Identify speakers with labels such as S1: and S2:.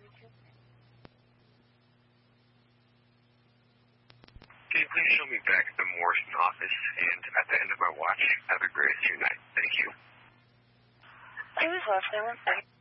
S1: Can you please show me back the Morrison office and at the end of my watch? Have a great night. Thank you.
S2: He was left there. 1 second.